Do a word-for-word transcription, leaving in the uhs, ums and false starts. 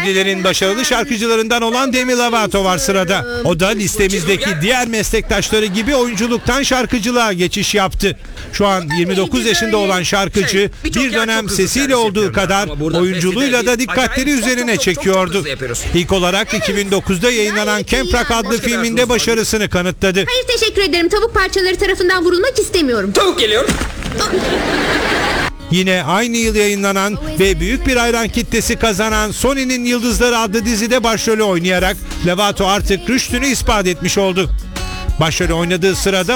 Görevlilerin başarılı şarkıcılarından olan Demi Lovato var sırada. O da listemizdeki diğer meslektaşları gibi oyunculuktan şarkıcılığa geçiş yaptı. Şu an yirmi dokuz yaşında olan şarkıcı bir dönem sesiyle olduğu kadar oyunculuğuyla da dikkatleri üzerine çekiyordu. İlk olarak iki bin dokuzda yayınlanan Camp Rock adlı filminde başarısını kanıtladı. Hayır, teşekkür ederim. Tavuk parçaları tarafından vurulmak istemiyorum. Tavuk geliyor. Yine aynı yıl yayınlanan ve büyük bir hayran kitlesi kazanan Sony'nin Yıldızları adlı dizide başrolü oynayarak Lovato artık rüştünü ispat etmiş oldu. Başrolü oynadığı sırada